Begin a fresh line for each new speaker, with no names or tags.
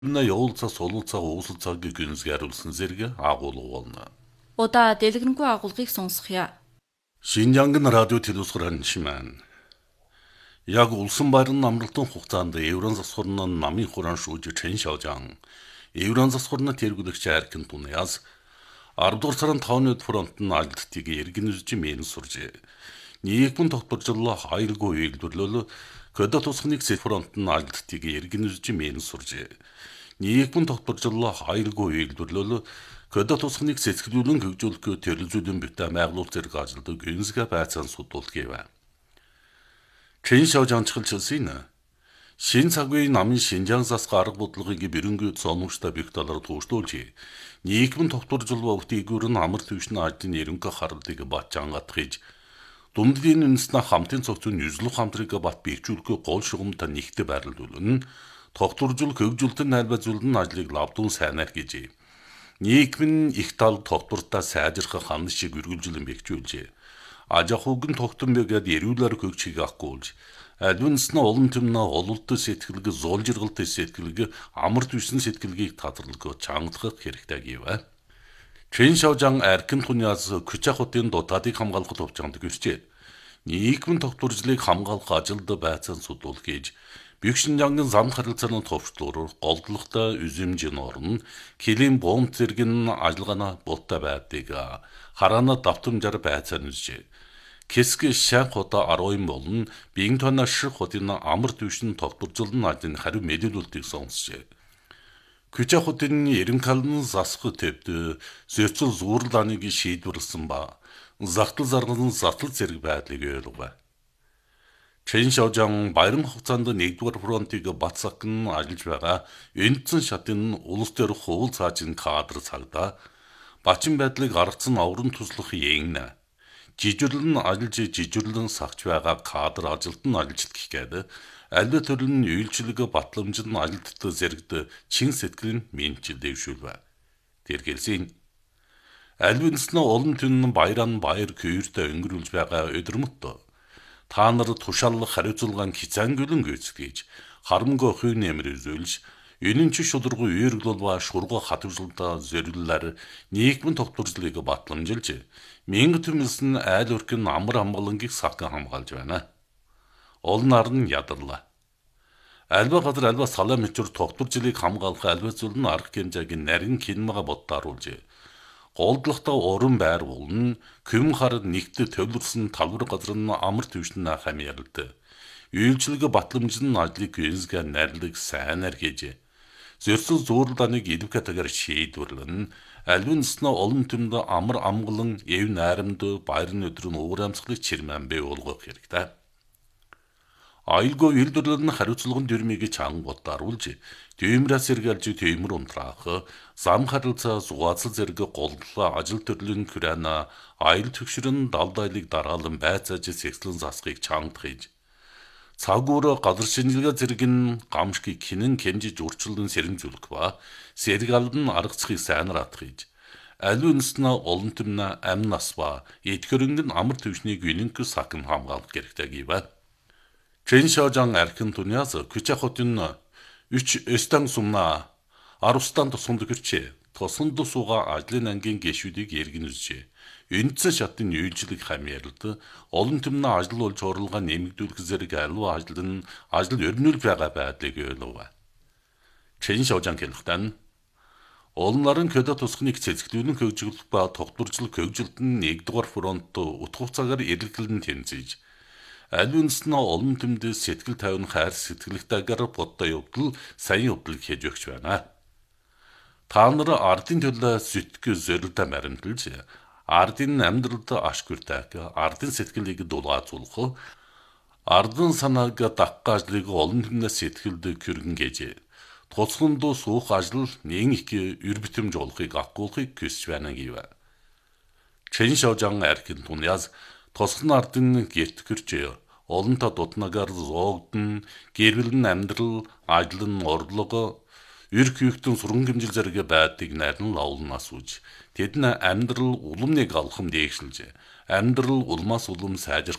На явуулцаа сулуулцаа уусалцаагийн гүнзгийруулсан зэрэг агуулга болно.
Удаа дэлгэрэнгүй агуулгыг сонсгоё.
Шинжаангын радио телевизээр ханшиман. Яг улсын байрны амралтын хугацаанд Еврон засварны намын хураан шүүж Чэн Шаожан Еврон засварны тэргүүлэгч Аркин Туниас 10 дугаар сарын 5-ны фронтын ажилтныг эргэн үзэж мэн суржээ. Нийгмийн тогтворжил хайргүй үйлдвэрлэл көдө тусахныг фронтын ажилтныг эргэн үзэж мэн суржээ. Нийгмийн тогтворжил хайргүй үйлдвэрлэл көдө тусахныг сэтгэлүүлэн хөгжүүлэх төрөлзүүлэн бүтээн байгуулалт зэрэг ажилтдаг гүнзгий байцаан судулгийв. Чэн Шаожанчилсан шин цагийн намын Шинжаан засгийн арга бодлогыг бэрэнгүй сонумжтой бих талаар төвшлүүлж, нийгмийн тогтворжил өвтгийгүүр нь амар төвшин ажлын эренхэ харалтыг бат жангатгиж, дундгийн үндэснэ хамтын цогцын yüzлөх хамтрыг бат бийчүүлэх гол шугамтай нэгтэ байрлуулна, тогтворжил хөгжүүлэлтэн найлбазуулсан ажлыг лавдун сайнаар гэж. Нийгмийн их тал тогтвортой сайжрах хандс шиг үргэлжлэн бэхжүүлжээ. Аж ахуйн тогтсон байгаад эрүүлэр хөгжих авахгүйж, албанс нь олон төмнө ололттой сэтгэлг, зулжиргалтай сэтгэлг, амар төвсөн сэтгэлгийг татварлах, чангалах хэрэгтэй гэвэ. Чэн Шаожан Аркин Туниас Күч хотын дутаадыг хамгаалах төвчөнд гэрчээ. Нийгмийн тогтворжлыг хамгаалах ажилд байцаан судуул гэж Бюкшинжангийн зам харилцааны товчлуур голдлогтой үзэмжийн орн килийн бомб зэргийн ажиллагааны буттай байдгийг хараана давтамжаар байцаан үзжээ. Кэск шанх хота 10 болон Бингтона ших хотын амар төвшин тогтворжлын ажлын хариу мэдээлүүлтийг сонсжээ. Күч хотын эренхалн засах төвд зөрчил зуурлааныг шийдвэрлсэн ба зартал заргалан зартал зэрэг байдлыг ойлгов. Чэн Шаожан баярын хугацаанд 1-р фронтыг бацсагн ажиллаж байгаа Эндсэн шатын улс төр хуул цаажин кадр цагдаа бачин байдлыг аргацсан аврам туслах еңнэ. Жижирлэн ажиллаж жижирлэн сахч байгаа кадр ажилтан ажилт гэхэд аль төрлийн үйлчлэг батламжид ажилттай зэрэгд чин сэтгэл нь мэдчил дэвшүүлвэ. Тэр хэлсэн альвинснэ олон түн баяран баяр küürтэй өнгөрүүлж байгаа өдрмөт та нар тушааллах хариуцлагаан хизаангүлэн гүйцэтгэж харамгүй хувь нэмэр үзүүлж энэнч шулргүй үйрглолва шурга хатвжлалта зориуллаар нийгмийн тогтворжлыг батламжилж мянга төмөлсөн айл өркөн амар хамгаалангийг сахган хамгаалж байна. Олон арн ядарлаа. Альва газар альва салаа мичур тогтворжлыг хамгаалах альва зүйл нь арга хэмжээгийн нарийн кинмага боддааруулж голдлогтой уран байр болон күм хар нэгт төвлөрсөн талбар газар нь амар төвшин хамьяалд. Үйлчлэг батламжин ажлыг гүнзгий найрлаг сайнаар хийж зөрсөл зуурлааныг идэв катагаар шийдвэрлэн альвинснэ олон төмд амар амгалан эв найрамд баярын өдөр нь уурамсгалыг чирмэн бий болгох хэрэгтэй. Айлгой үйлдвэрлэлэн хариуцлагын дүрмийг чанга боддааруулж, түймрээс сэргэлж түймэр унтраах, зам харилцаа зугаацал зэрэг голдлоо ажил төрлийн күрэнэ аял төгшрөн далдайлыг дараалан байцааж сэкслэн засахыг чангад хийж, цагуур газар шинжилгээ зэрэг нь гамшгийг хинэн кэмжиж урчлан сэрэмжүүлэх ба сэргалд нь аргацхыг сайнаар атгах. Алвинснэ олон төмнө амь нас ба эдгөрөнгөн амар төвшнийг үнэнх сакн хамгаалах хэрэгтэй гэвэ. Чэн Шаожан Аркин Туниас Күч хотын 3 өстан сумна Арустан тусганд гэрчээ. Тусганд сууга ажлын ангийн гишүүдийг эргэн үзжээ. Эндсэн шатын үйлчлэг хамьяалд олон төмнө ажил болж орлогоо нэмэгдүүлэх зэрэг аливаа ажил өрнүүлж байгаа байдлыг ойлгов. Чэн Шаожан хэлэхдээ олон нарын көдө тусахныг цэцгэлүүлэн хөгжүүлэх ба тогтворжил хөгжилтэн 1-р фронт утга хугацаагаар эргэлэн тэнцэж альвинснэ олон төмд сэтгэл тайван хайр сэтгэлтэйгээр бодтой явдал сайн явдал хийж өгч байна. Та нар ардын төлөө зүтгэж зорилттой маримдалж ардын амьдралд ашгүртайг ардын сэтгэлийг дулгаазуулах ардын санааг дагах ажлыг олон түмнээс сэтгэлд хүргэн гэж туцханд суух ажил нэг их өр битэмж олохыг агуулгыг хүсэж байна гэв. Чэн Шаожан Аркин Туниас тусган ардын гэрт гэрчээ олонтой дутнагаар зоогдон гэрвэлэн амьдрал ажлын орлого эрх юхтэн сурган гэмжил зэрэг байдгийг найран лавлан асууж тэд нь амьдрал улам нэг алхам дээгшилж амьдрал улмаас улам сайжрах